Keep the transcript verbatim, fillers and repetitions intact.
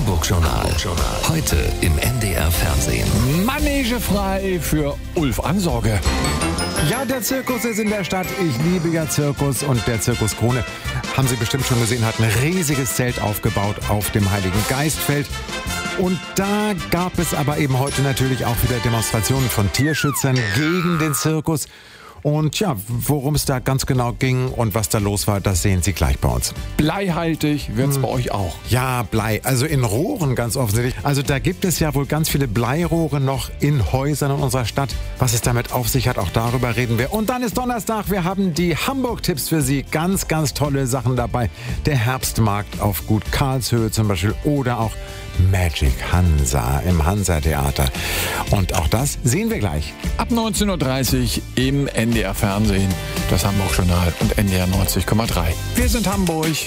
Hamburg-Journal. Heute im N D R-Fernsehen. Manege frei für Ulf Ansorge. Ja, der Zirkus ist in der Stadt. Ich liebe ja Zirkus. Und der Zirkus Krone, haben Sie bestimmt schon gesehen, hat ein riesiges Zelt aufgebaut auf dem Heiligen Geistfeld. Und da gab es aber eben heute natürlich auch wieder Demonstrationen von Tierschützern gegen den Zirkus. Und ja, worum es da ganz genau ging und was da los war, das sehen Sie gleich bei uns. Bleihaltig wird's hm. bei euch auch. Ja, Blei. Also in Rohren ganz offensichtlich. Also da gibt es ja wohl ganz viele Bleirohre noch in Häusern in unserer Stadt. Was es damit auf sich hat, auch darüber reden wir. Und dann ist Donnerstag. Wir haben die Hamburg-Tipps für Sie. Ganz, ganz tolle Sachen dabei. Der Herbstmarkt auf Gut Karlshöhe zum Beispiel oder auch Magic Hansa im Hansa-Theater. Und auch das sehen wir gleich. Ab neunzehn Uhr dreißig im N D R-Fernsehen, das Hamburg-Journal und N D R neunzig Komma drei. Wir sind Hamburg.